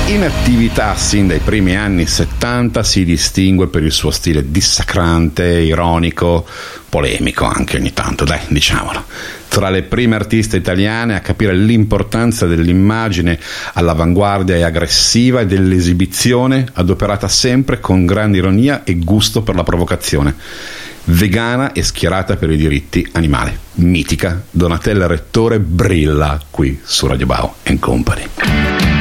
In attività sin dai primi anni 70, si distingue per il suo stile dissacrante, ironico, polemico anche ogni tanto, dai, diciamolo. Tra le prime artiste italiane a capire l'importanza dell'immagine all'avanguardia e aggressiva e dell'esibizione, adoperata sempre con grande ironia e gusto per la provocazione. Vegana e schierata per i diritti animali. Mitica Donatella Rettore brilla qui su Radio Bao & Company.